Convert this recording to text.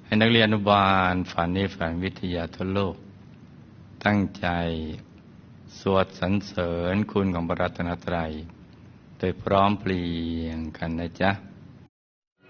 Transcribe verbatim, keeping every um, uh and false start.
ให้นักเรียนอนุบาลฝันนิฝันวิทยาทั่วโลกตั้งใจสวดสรรเสริญคุณของพระรัตนตรัยโดยพร้อมเพรียงกันนะจ๊ะ